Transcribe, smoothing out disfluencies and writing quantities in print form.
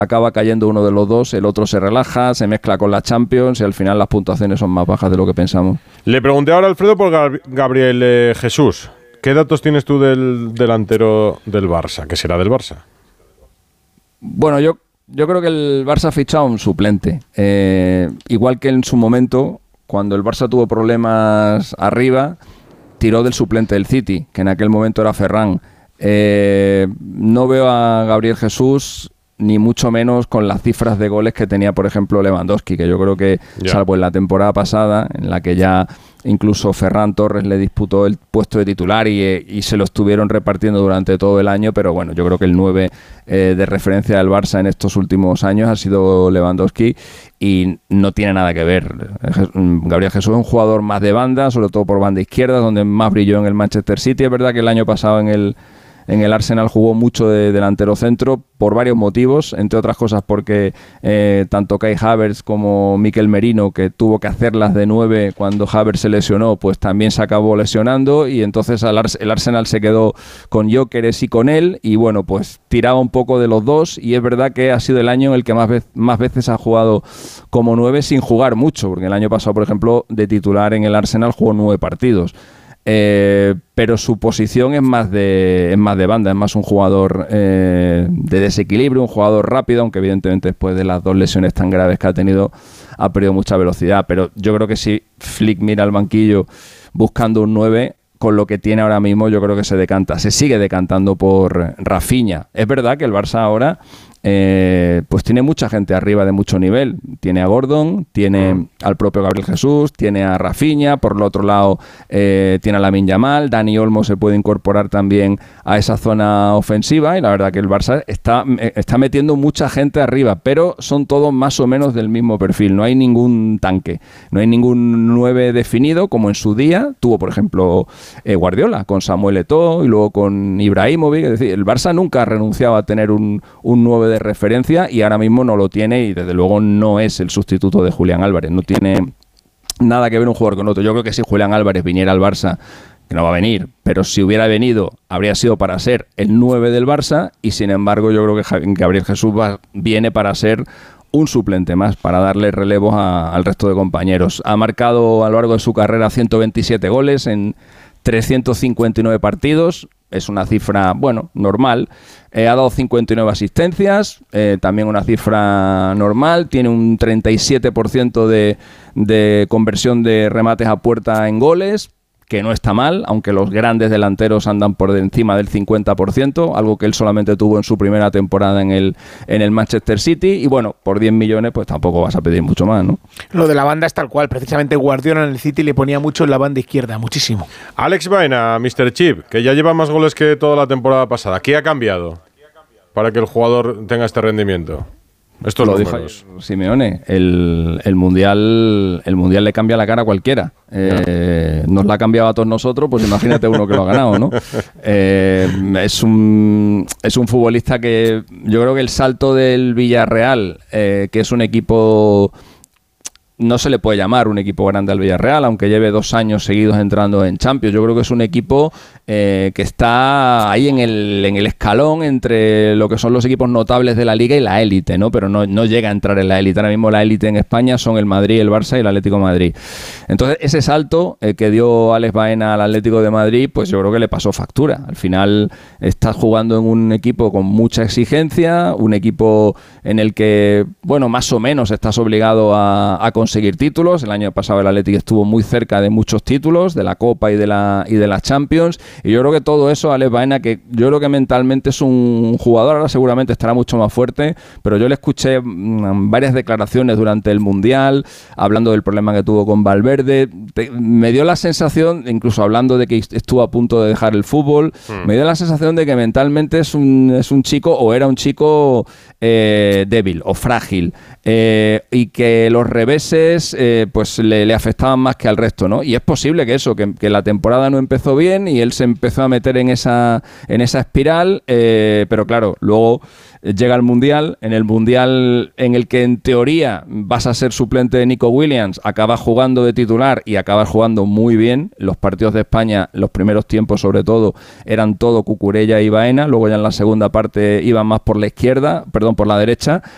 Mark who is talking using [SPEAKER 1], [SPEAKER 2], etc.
[SPEAKER 1] acaba cayendo uno de los dos, el otro se relaja, se mezcla con la Champions y al final las puntuaciones son más bajas de lo que pensamos.
[SPEAKER 2] Le pregunté ahora a Alfredo por Gabriel Jesús. ¿Qué datos tienes tú del delantero del Barça? ¿Qué será del Barça?
[SPEAKER 1] Bueno, yo creo que el Barça ha fichado un suplente. Igual que en su momento, cuando el Barça tuvo problemas arriba, tiró del suplente del City, que en aquel momento era Ferran. No veo a Gabriel Jesús ni mucho menos con las cifras de goles que tenía, por ejemplo, Lewandowski, que yo creo que, salvo en la temporada pasada, en la que ya incluso Ferran Torres le disputó el puesto de titular y se lo estuvieron repartiendo durante todo el año, pero bueno, yo creo que el 9 de referencia del Barça en estos últimos años ha sido Lewandowski y no tiene nada que ver. Gabriel Jesús es un jugador más de banda, sobre todo por banda izquierda, donde más brilló en el Manchester City. Es verdad que el año pasado en el Arsenal jugó mucho de delantero centro por varios motivos, entre otras cosas porque tanto Kai Havertz como Mikel Merino, que tuvo que hacerlas de 9 cuando Havertz se lesionó, pues también se acabó lesionando y entonces el Arsenal se quedó con Gyökeres y con él y bueno, pues tiraba un poco de los dos y es verdad que ha sido el año en el que más veces ha jugado como 9 sin jugar mucho, porque el año pasado, por ejemplo, de titular en el Arsenal jugó 9 partidos. Pero su posición es más de banda, es más un jugador de desequilibrio, un jugador rápido, aunque evidentemente después de las 2 lesiones tan graves que ha tenido ha perdido mucha velocidad, pero yo creo que si Flick mira al banquillo buscando un 9, con lo que tiene ahora mismo yo creo que se sigue decantando por Rafinha. Es verdad que el Barça ahora pues tiene mucha gente arriba de mucho nivel. Tiene a Gordon, tiene al propio Gabriel Jesús, tiene a Rafinha, por el otro lado tiene a Lamine Yamal, Dani Olmo se puede incorporar también a esa zona ofensiva y la verdad que el Barça está metiendo mucha gente arriba, pero son todos más o menos del mismo perfil, no hay ningún tanque, no hay ningún 9 definido como en su día tuvo por ejemplo Guardiola con Samuel Eto'o y luego con Ibrahimovic. Es decir, el Barça nunca ha renunciado a tener un 9 de referencia y ahora mismo no lo tiene y desde luego no es el sustituto de Julián Álvarez, no tiene nada que ver un jugador con otro. Yo creo que si Julián Álvarez viniera al Barça, que no va a venir, pero si hubiera venido habría sido para ser el 9 del Barça y sin embargo yo creo que Gabriel Jesús viene para ser un suplente más, para darle relevos al resto de compañeros. Ha marcado a lo largo de su carrera 127 goles en 359 partidos, es una cifra, bueno, normal. Ha dado 59 asistencias, también una cifra normal. Tiene un 37% de conversión de remates a puerta en goles, que no está mal, aunque los grandes delanteros andan por encima del 50%, algo que él solamente tuvo en su primera temporada en el Manchester City. Y bueno, por 10 millones pues tampoco vas a pedir mucho más, ¿no?
[SPEAKER 3] Lo de la banda es tal cual. Precisamente Guardiola en el City le ponía mucho en la banda izquierda, muchísimo.
[SPEAKER 2] Alex Baena, Mr. Chip, que ya lleva más goles que toda la temporada pasada. ¿Qué ha cambiado para que el jugador tenga este rendimiento? Esto
[SPEAKER 1] lo dijo Simeone. El mundial le cambia la cara a cualquiera. Nos la ha cambiado a todos nosotros, pues imagínate uno que lo ha ganado, ¿no? Es un futbolista que yo creo que el salto del Villarreal, que es un equipo, no se le puede llamar un equipo grande al Villarreal, aunque lleve 2 años seguidos entrando en Champions. Yo creo que es un equipo que está ahí en el escalón entre lo que son los equipos notables de la Liga y la élite, ¿no? Pero no llega a entrar en la élite. Ahora mismo la élite en España son el Madrid, el Barça y el Atlético de Madrid. Entonces, ese salto que dio Alex Baena al Atlético de Madrid, pues yo creo que le pasó factura. Al final, estás jugando en un equipo con mucha exigencia, un equipo en el que, bueno, más o menos estás obligado a conseguir títulos. El año pasado el Atlético estuvo muy cerca de muchos títulos, de la Copa y de la Champions. Y yo creo que todo eso, Alex Baena, que yo creo que mentalmente es un jugador, ahora seguramente estará mucho más fuerte, pero yo le escuché varias declaraciones durante el Mundial, hablando del problema que tuvo con Valverde. Me dio la sensación, incluso hablando de que estuvo a punto de dejar el fútbol, me dio la sensación de que mentalmente es un chico, o era un chico débil o frágil, y que los reveses pues le afectaban más que al resto, ¿no? Y es posible que eso, que la temporada no empezó bien y él se empezó a meter en esa espiral, pero claro, luego llega el Mundial, en el Mundial en el que en teoría vas a ser suplente de Nico Williams, acabas jugando de titular y acabas jugando muy bien. Los partidos de España, los primeros tiempos sobre todo, eran todo Cucurella y Baena, luego ya en la segunda parte iban más por la derecha,